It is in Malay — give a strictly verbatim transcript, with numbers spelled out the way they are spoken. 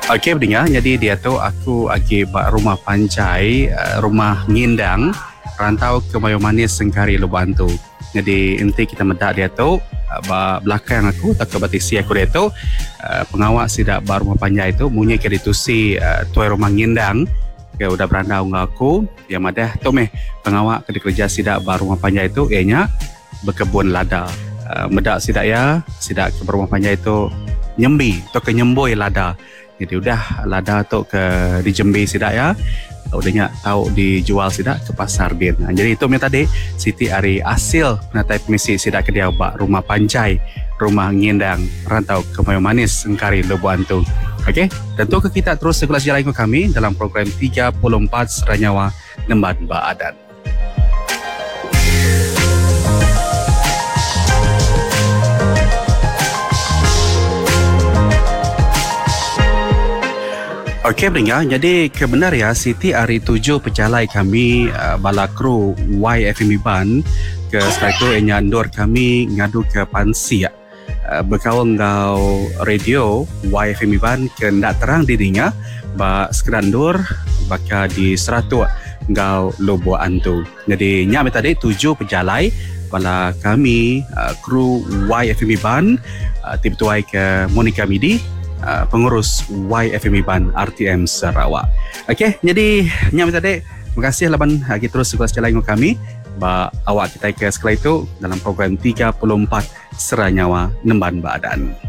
Okey pendengar, jadi dia tu aku agi bak rumah panjai, uh, rumah ngindang, rantau ke Mayu Manis Sengkari Lubang tu. Jadi nanti kita medak dia tu uh, bak belakang aku tak ke batisi aku dia tu uh, pengawak sidak bak rumah panjai tu munyi ke ditusi uh, tuai rumah ngindang ke udah berandau dengan aku yang madah tu meh pengawak ke kerja sidak bak rumah panjai tu ianya berkebun lada. Uh, medak sidak ya, sidak ke rumah panjai tu nyembi atau ke nyemboi lada. Jadi udah lada tu ke di Jembe sidak ya. Udahnya tahu dijual sidak ke pasar Bin. Nah, jadi itu minta tadi Siti Ari hasil penatai permisi sidak ke dia bak rumah panjai, rumah ngindang rantau ke Mayu Manis Sengkari Lubang tu. Okey, tentu ke kita terus sekolah sejarah dengan kami dalam program tiga puluh empat Seranyawa Nemban Ba Adan. Okey pendengar, jadi kebenar ya Siti Ari tujuh pejalai kami uh, bala kru Y F M Ban ke sekali tu nyandur kami ngadu ke Pansi ya. Uh, berkawan ngau radio Y F M Ban ke ndak terang dirinya ba skerandur baka di seratu ngau lobo antu. Jadi nyam tadi tujuh pejalai bala kami uh, kru Y F M Ban uh, tiba tuai ke Monica Midi, Uh, pengurus Y F M Ban R T M Sarawak. Okey, jadi nyam tadi terima kasih laban lagi terus sekolah sejalan dengan kami ba awak kita ke sekali itu dalam program tiga puluh empat Seranyawa Nemban Ba Adan.